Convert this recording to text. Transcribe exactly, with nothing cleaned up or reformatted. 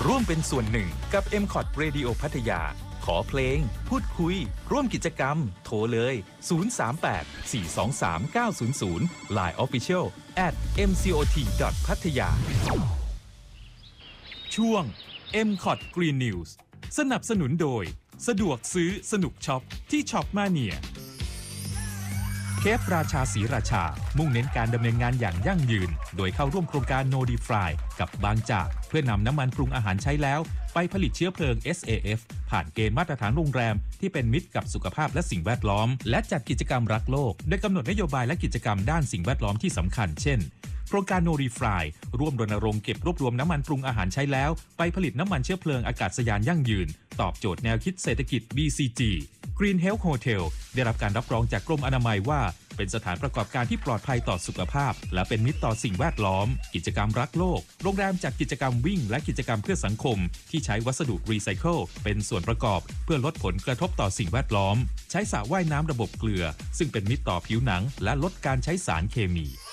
ร่วมเป็นส่วนหนึ่งกับ เอ็ม คอท Radio พัทยาขอเพลงพูดคุยร่วมกิจกรรมโทรเลยศูนย์ สาม แปด สี่ สอง สาม เก้า ศูนย์ ศูนย์ ไลน์ Official at เอ็ม ซี โอ ที ดอท พัทยาช่วง เอ็ม คอท Green News สนับสนุนโดยสะดวกซื้อสนุกช็อปที่ช็อปมาเนียเคฟราชาศรีราชามุ่งเน้นการดำเนินงานอย่างยั่งยืนโดยเข้าร่วมโครงการ No Defry กับบางจากเพื่อนำน้ำมันปรุงอาหารใช้แล้วไปผลิตเชื้อเพลิง เอส เอ เอฟ ผ่านเกณฑ์มาตรฐานโรงแรมที่เป็นมิตรกับสุขภาพและสิ่งแวดล้อมและจัดกิจกรรมรักโลกโดยกำหนดนโยบายและกิจกรรมด้านสิ่งแวดล้อมที่สำคัญเช่นโครงการ No Defry ร่วมรณรงค์เก็บรวบรวมน้ำมันปรุงอาหารใช้แล้วไปผลิตน้ำมันเชื้อเพลิงอากาศยานยั่งยืนตอบโจทย์แนวคิดเศรษฐกิจ บี ซี จี Green Health Hotel ได้รับการรับรองจากกรมอนามัยว่าเป็นสถานประกอบการที่ปลอดภัยต่อสุขภาพและเป็นมิตรต่อสิ่งแวดล้อมกิจกรรมรักโลกโรงแรมจัดกิจกรรมวิ่งและกิจกรรมเพื่อสังคมที่ใช้วัสดุรีไซเคิลเป็นส่วนประกอบเพื่อลดผลกระทบต่อสิ่งแวดล้อมใช้สระว่ายน้ำระบบเกลือซึ่งเป็นมิตรต่อผิวหนังและลดการใช้สารเคมี